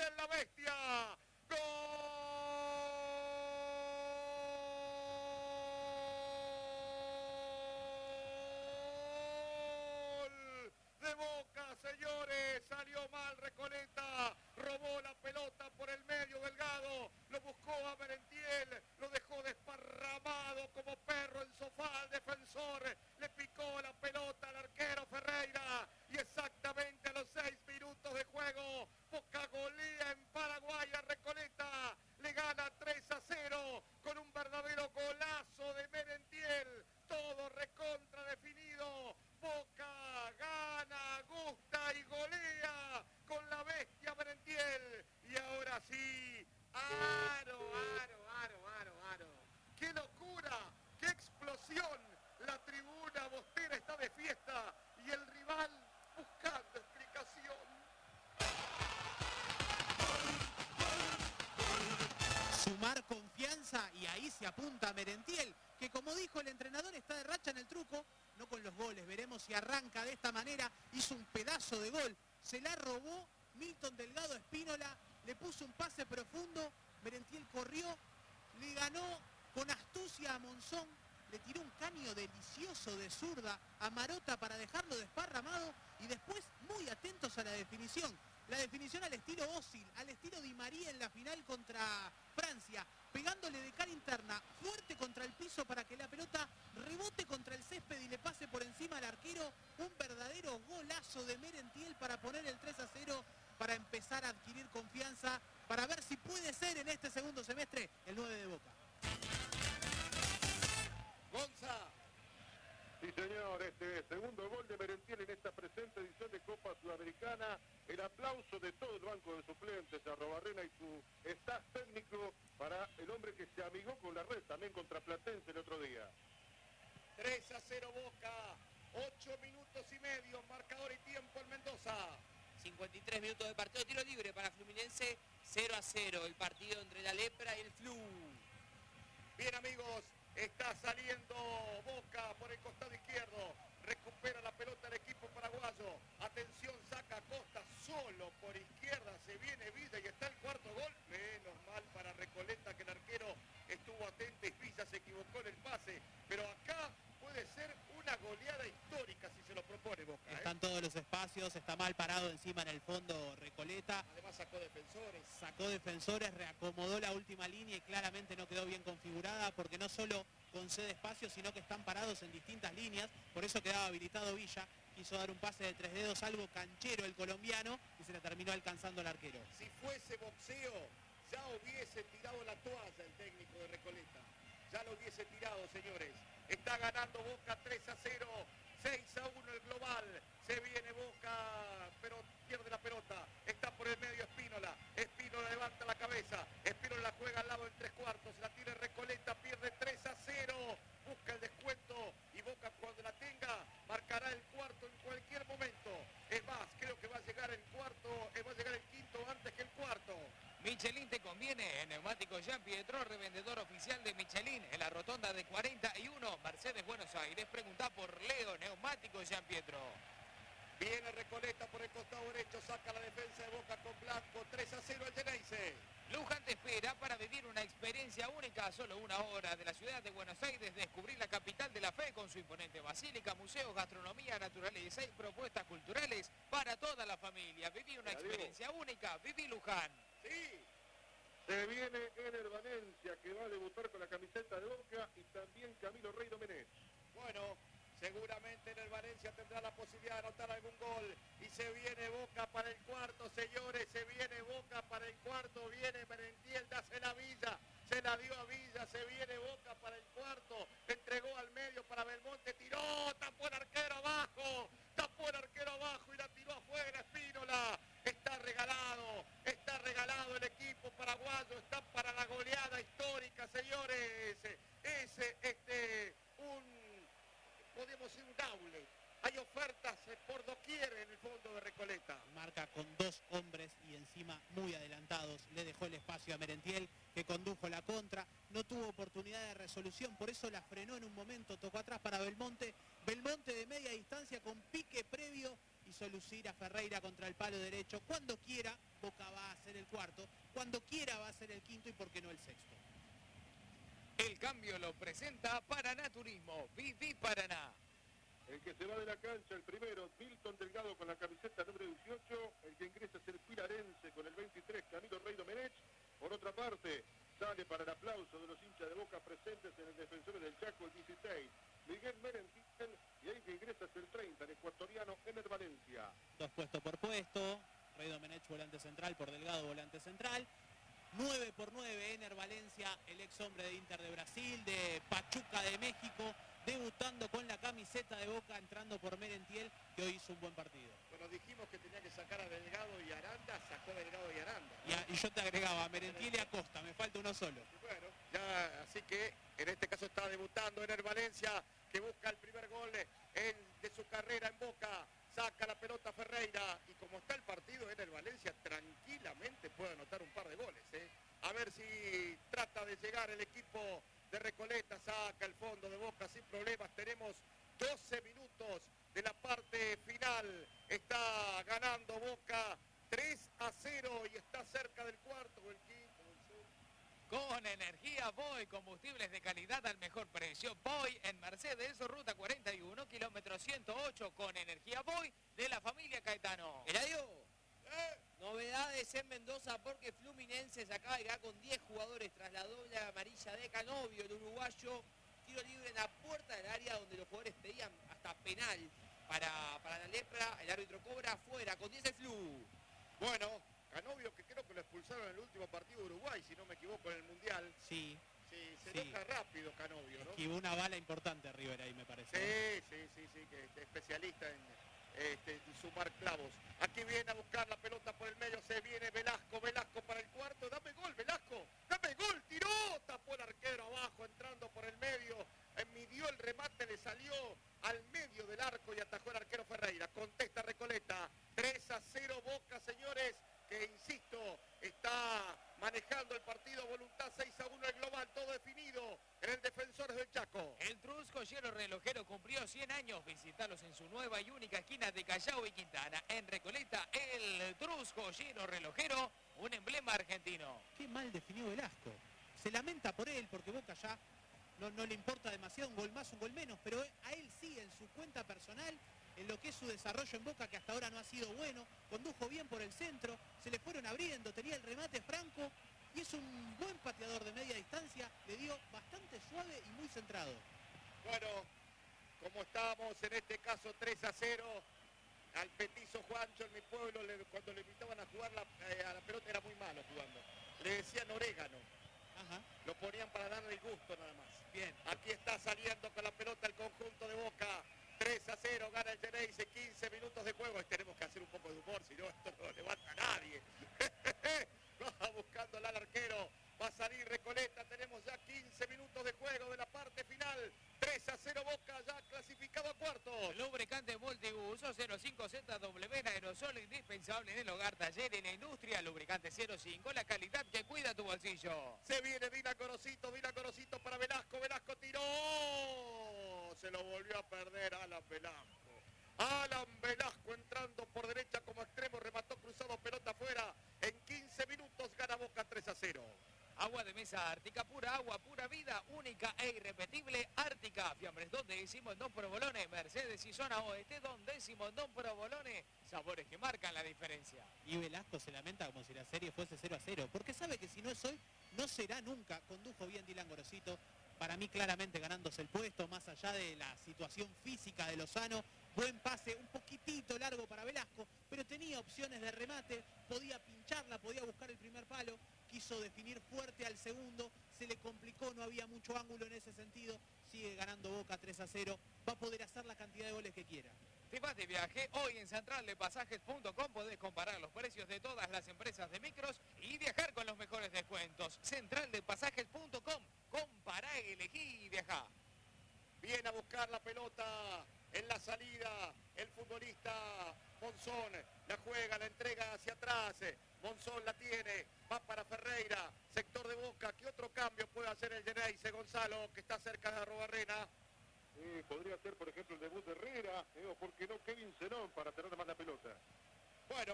Merentiel, la bestia. ¡Gol de Boca, señores! Salió mal Recoleta, robó la pelota por el medio Delgado, lo buscó a Merentiel, lo dejó desparramado como perro en sofá al defensor, le picó la pelota al arquero Ferreira y exactamente a los 6 minutos de juego, Boca golea en Paraguay a Recoleta, le gana 3-0 con un verdadero golazo de Merentiel, todo recontra definido. Boca gana, gusta y golea con la bestia Merentiel. Y ahora sí, aro. ¡Qué locura! ¡Qué explosión! La tribuna bostera está de fiesta y el rival buscando explicación. Sumar confianza y ahí se apunta a Merentiel, que como dijo el entrenador está de racha en el truco, no con los goles, veremos si arranca de esta manera, hizo un pedazo de gol, se la robó Milton Delgado Espínola, le puso un pase profundo, Merentiel corrió, le ganó con astucia a Monzón, le tiró un caño delicioso de zurda a Marota para dejarlo desparramado y después muy atentos a la definición. La definición al estilo Özil, al estilo Di María en la final contra Francia, pegándole de cara interna, fuerte contra el piso para que la pelota rebote contra el césped y le pase por encima al arquero. Un verdadero golazo de Merentiel para poner el 3-0, para empezar a adquirir confianza, para ver si puede ser en este segundo semestre el 9 de Boca. Gonza. Sí, señor, este segundo gol de Merentiel en esta presente edición de Copa Sudamericana. El aplauso de todo el banco de suplentes, a Robarrena y su staff técnico, para el hombre que se amigó con la red, también contra Platense el otro día. 3-0 Boca, 8 minutos y medio, marcador y tiempo en Mendoza. 53 minutos de partido, tiro libre para Fluminense, 0-0 el partido entre la Lepra y el Flu. Bien, amigos, está saliendo Boca por el costado izquierdo, recupera la pelota el equipo paraguayo, atención, saca Costa solo por izquierda, se viene Villa y está el cuarto gol, menos mal para Recoleta que el arquero estuvo atento y Villa se equivocó en el pase, pero acá puede ser una goleada histórica si se lo propone Boca. Están todos los espacios, está mal parado encima en el fondo Recoleta. Además Sacó defensores, reacomodó la última línea y claramente no quedó bien configurada porque no solo concede espacio, sino que están parados en distintas líneas, por eso quedaba habilitado Villa, quiso dar un pase de 3 dedos, algo canchero el colombiano, y se le terminó alcanzando el arquero. Si fuese boxeo, ya hubiese tirado la toalla el técnico de Recoleta, ya lo hubiese tirado, señores. Está ganando Boca 3-0, 6-1 el global, se viene Boca, pero pierde la pelota, está por el medio Espínola levanta la cabeza, Espínola la juega al lado en 3/4, la tiene Recoleta, pierde 3-0, busca el descuento y Boca cuando la tenga marcará el cuarto en cualquier momento. Es más, creo que va a llegar el quinto antes que el cuarto. Michelin te conviene, en Neumáticos Jean Pietro, revendedor oficial de Michelin en la rotonda de 41, Mercedes, Buenos Aires. Pregunta por Leo, Neumáticos Jean Pietro. Viene Recoleta por el costado derecho, saca la defensa de Boca con Blanco, 3-0 el Geneise. Luján te espera para vivir una experiencia única a solo 1 hora de la ciudad de Buenos Aires, descubrir la capital de la fe con su imponente basílica, museos, gastronomía, naturaleza y propuestas culturales para toda la familia. Viví una experiencia única, viví Luján. Sí. Se viene Ener Valencia, que va a debutar con la camiseta de Boca, y también Camilo Rey Domenech. Bueno, seguramente en el Valencia tendrá la posibilidad de anotar algún gol. Y se viene Boca para el cuarto, señores. Se viene Boca para el cuarto. Viene Merentiel, dásela a Villa. Se la dio a Villa. Se viene Boca para el cuarto. Entregó al medio para Belmonte. Tiró. Tapó el arquero abajo. Tapó el arquero abajo y la tiró afuera Espínola. Está regalado el equipo paraguayo. Está para la goleada histórica, señores. Podemos decir un outlet. Hay ofertas por doquier en el fondo de Recoleta. Marca con 2 hombres y encima muy adelantados. Le dejó el espacio a Merentiel, que condujo la contra. No tuvo oportunidad de resolución, por eso la frenó en un momento. Tocó atrás para Belmonte. Belmonte de media distancia con pique previo. Hizo hizo lucir a Ferreira contra el palo derecho. Cuando quiera, Boca va a hacer el cuarto. Cuando quiera va a ser el quinto y por qué no el sexto. El cambio lo presenta Paraná Turismo. Viví Paraná. El que se va de la cancha, el primero, Milton Delgado con la camiseta número 18. El que ingresa es el pilarense con el 23, Camilo Rey Domenech. Por otra parte, sale para el aplauso de los hinchas de Boca presentes en el Defensores del Chaco, el 16, Miguel Merentiel. Y ahí que ingresa es el 30, el ecuatoriano Ener Valencia. 2 puesto por puesto. Rey Domenech, volante central, por Delgado, volante central. 9 por 9, Ener Valencia, el ex hombre de Inter de Brasil, de Pachuca de México, debutando con la camiseta de Boca, entrando por Merentiel, que hoy hizo un buen partido. Bueno, dijimos que tenía que sacar a Delgado y Aranda, sacó a Delgado y Aranda, ¿no? Y yo te agregaba a Merentiel y a Costa, me falta uno solo. Y bueno, ya, así que en este caso está debutando Ener Valencia, que busca el primer gol de su carrera en Boca. Saca la pelota Ferreira y como está el partido, Ener Valencia tranquilamente puede anotar un par de goles. A ver si trata de llegar el equipo de Recoleta, saca el fondo de Boca sin problemas. Tenemos 12 minutos de la parte final. Está ganando Boca 3-0 y está cerca del cuarto o el quinto. Con energía Boy, combustibles de calidad al mejor precio. Boy en Mercedes, ruta 41, kilómetro 108, con energía Boy de la familia Caetano. Eladio, novedades en Mendoza porque Fluminense se acaba de quedar con 10 jugadores tras la doble amarilla de Canovio, el uruguayo. Tiro libre en la puerta del área donde los jugadores pedían hasta penal para la lepra. El árbitro cobra afuera, con 10 el Flu. Bueno, Canovio, que creo que lo expulsaron en el último partido de Uruguay, si no me equivoco, en el Mundial. Sí. Sí, se enoja rápido Canovio, ¿no? Esquivó una bala importante River ahí, me parece. Sí, que es especialista en sumar clavos. Aquí viene a buscar la pelota por el medio, se viene Velasco para el cuarto. Dame gol, Velasco, dame gol, tiró, tapó el arquero abajo, entrando por el medio. Midió el remate, le salió al medio del arco y atajó el arquero Ferreira. Contesta Recoleta, 3-0 Boca, señores, que insisto, está manejando el partido, voluntad 6-1 el global, todo definido en el Defensores del Chaco. El Trusco Hielo Relojero cumplió 100 años. Visitalos en su nueva y única esquina de Callao y Quintana. En Recoleta, el Trusco Hielo Relojero, un emblema argentino. Qué mal definió Velasco. Se lamenta por él porque Boca ya no le importa demasiado, un gol más, un gol menos, pero a él sí, en su cuenta personal, en lo que es su desarrollo en Boca, que hasta ahora no ha sido bueno, condujo bien por el centro, se le fueron abriendo, tenía el remate franco y es un buen pateador de media distancia, le dio bastante suave y muy centrado. Bueno, como estábamos en este caso 3-0, al petizo Juancho en mi pueblo, cuando le invitaban a jugar a la pelota era muy malo jugando. Le decían orégano. Ajá. Lo ponían para darle el gusto nada más. Bien. Aquí está saliendo con la pelota el conjunto de Boca. 3-0, gana el Geneise, 15 minutos de juego. Tenemos que hacer un poco de humor, si no esto no lo levanta nadie. Va buscándola al arquero. Va a salir Recoleta. Tenemos ya 15 minutos de juego de la parte final. 3-0 Boca, ya clasificado a cuartos. Lubricante multiuso 05ZW en aerosol, indispensable en el hogar, taller, en la industria. Lubricante 05, la calidad que cuida tu bolsillo. Se viene Dina Corosito para Velasco. Velasco tiró. Se lo volvió a perder Alan Velasco. Alan Velasco entrando por derecha como extremo, remató cruzado, pelota afuera. En 15 minutos gana Boca 3-0. Agua de mesa Ártica, pura agua, pura vida, única e irrepetible. Ártica, fiambres 2 décimos en Don Provolone, Mercedes y zona oeste 2 décimos en Don Provolone. Sabores que marcan la diferencia. Y Velasco se lamenta como si la serie fuese 0-0, porque sabe que si no es hoy, no será nunca. Condujo bien Dylan Gorosito, para mí claramente ganándose el puesto, más allá de la situación física de Lozano. Buen pase, un poquitito largo para Velasco, pero tenía opciones de remate, podía pincharla, podía buscar el primer palo, quiso definir fuerte al segundo, se le complicó, no había mucho ángulo en ese sentido, sigue ganando Boca 3-0, va a poder hacer la cantidad de goles que quiera. Te vas de viaje, hoy en centraldepasajes.com podés comparar los precios de todas las empresas de micros y viajar con los mejores descuentos. Centraldepasajes.com, compará, elegí y viajá. Viene a buscar la pelota en la salida el futbolista Monzón. La juega, la entrega hacia atrás. Monzón la tiene, va para Ferreira, sector de Boca. ¿Qué otro cambio puede hacer el Geneise? Gonzalo, que está cerca de Arrobarrena. podría ser, por ejemplo, el debut de Herrera, o por qué no Kevin Zenón para tener más la pelota. Bueno,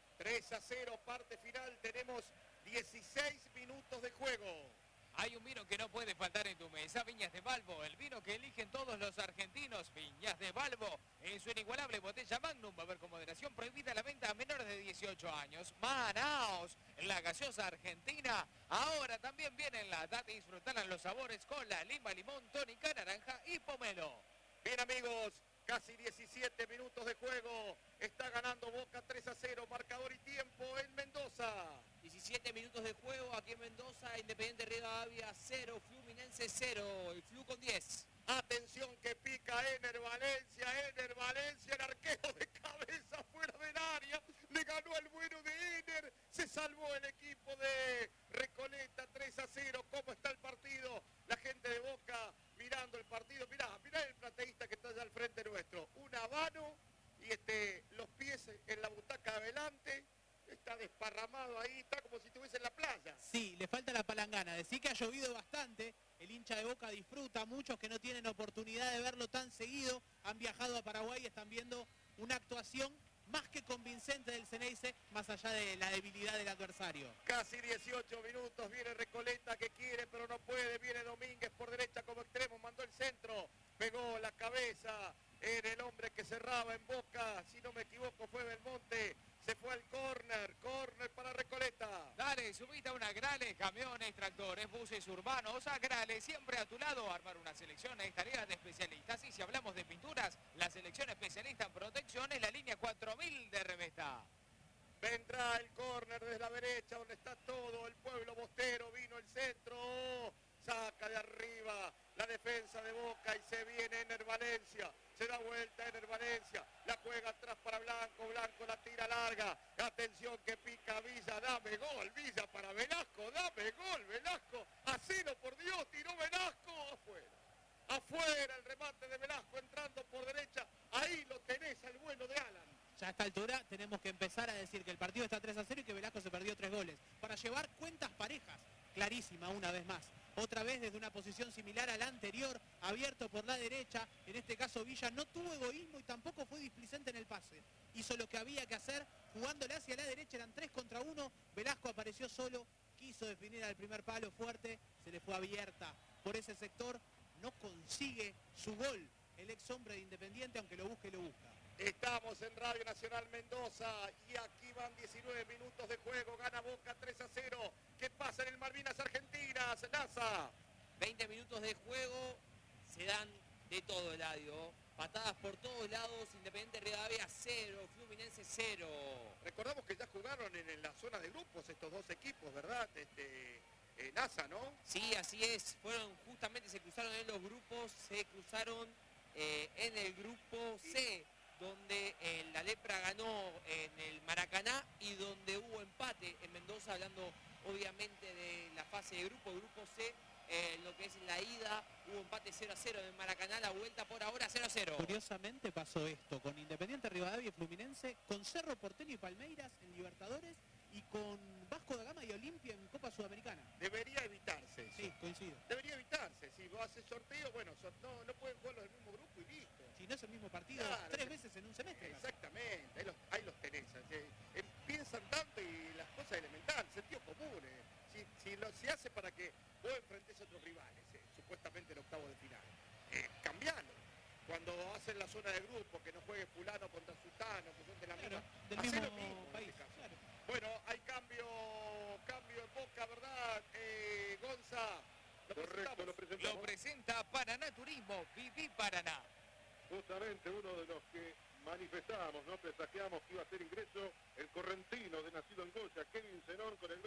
3-0, parte final, tenemos 16 minutos de juego. Hay un vino que no puede faltar en tu mesa, Viñas de Balbo, el vino que eligen todos los argentinos, Viñas de Balbo, en su inigualable botella Magnum, va a haber con moderación prohibida la venta a menores de 18 años. Manaos, la gaseosa argentina, ahora también viene en la data y disfrutarán los sabores cola, lima, limón, tónica, naranja y pomelo. Bien, amigos, casi 17 minutos de juego, está ganando Boca 3-0, marcador y tiempo en Mendoza. 17 minutos de juego aquí en Mendoza, Independiente Rivadavia 0, Fluminense 0, el Flu con 10. Atención que pica Ener Valencia, el arquero de cabeza fuera del área, le ganó al bueno de Ener, se salvó el equipo de Recoleta 3-0, ¿cómo está el partido? La gente de Boca mirando el partido, mirá el plateísta que está allá al frente nuestro, un habano y los pies en la butaca adelante, está desparramado ahí, está como si estuviese en la playa. Sí, le falta la palangana. Decir que ha llovido bastante, el hincha de Boca disfruta, muchos que no tienen oportunidad de verlo tan seguido, han viajado a Paraguay y están viendo una actuación más que convincente del Ceneice, más allá de la debilidad del adversario. Casi 18 minutos, viene Recoleta que quiere pero no puede, viene Domínguez por derecha como extremo, mandó el centro, pegó la cabeza en el hombre que cerraba en Boca, si no me equivoco fue Belmonte, se fue al córner para Recoleta. Dale, subite a una Grale, camiones, tractores, buses urbanos, a Grale, siempre a tu lado, armar una selección es tarea de especialistas. Y si hablamos de pinturas, la selección especialista en protección es la línea 4000 de Revesta. Vendrá el córner desde la derecha, donde está todo el pueblo bostero, vino el centro, saca de arriba la defensa de Boca y se viene Ener Valencia, se da vuelta Ener Valencia, la juega atrás para Blanco, Blanco la tira larga, atención que pica Villa, dame gol, Villa para Velasco, dame gol, Velasco, hacelo por Dios, tiró Velasco, afuera el remate de Velasco entrando por derecha, ahí lo tenés al bueno de Alan. Ya a esta altura tenemos que empezar a decir que el partido está 3-0 y que Velasco se perdió 3 goles, para llevar cuentas parejas, clarísima una vez más. Otra vez desde una posición similar a la anterior, abierto por la derecha, en este caso Villa no tuvo egoísmo y tampoco fue displicente en el pase. Hizo lo que había que hacer, jugándole hacia la derecha, eran 3 contra 1, Velasco apareció solo, quiso definir al primer palo fuerte, se le fue abierta por ese sector, no consigue su gol el ex hombre de Independiente, aunque lo busque, lo busca. Estamos en Radio Nacional Mendoza y aquí van 19 minutos de juego, gana Boca 3-0. ¿Qué pasa en el Malvinas Argentinas, Laza? 20 minutos de juego, se dan de todo, Eladio. Patadas por todos lados, Independiente Rivadavia 0, Fluminense 0. Recordamos que ya jugaron en la zona de grupos estos dos equipos, ¿verdad? NASA, ¿no? Sí, así es. Justamente se cruzaron en los grupos, se cruzaron en el grupo C, donde la Lepra ganó en el Maracaná y donde hubo empate en Mendoza, hablando obviamente de la fase de grupo C, lo que es la ida, hubo empate 0-0 en el Maracaná, la vuelta por ahora 0-0. Curiosamente pasó esto con Independiente Rivadavia y Fluminense, con Cerro Porteño y Palmeiras en Libertadores y con Vasco da Gama y Olimpia en Copa Sudamericana. Debería evitarse eso. Sí, coincido. Debería evitarse. Si vos haces sorteo, bueno, no pueden jugar los del mismo grupo y listo. Si no es el mismo partido, Claro, 3 veces en un semestre. Exactamente, ahí los tenés. Piensan tanto y las cosas elementales, sentido común. Si hace para que vos enfrentes a otros rivales, supuestamente en octavos de final, cambialo. Cuando hacen la zona de grupo, que no juegue fulano contra sultano, que son de la misma, del hacé mismo lo mismo, país. en este caso. Claro. Bueno, hay cambio en Boca, ¿verdad? Gonza, Correcto, lo presentamos. Lo presenta Paraná Turismo, Viví Paraná. Justamente uno de los que manifestábamos, ¿no? Pese a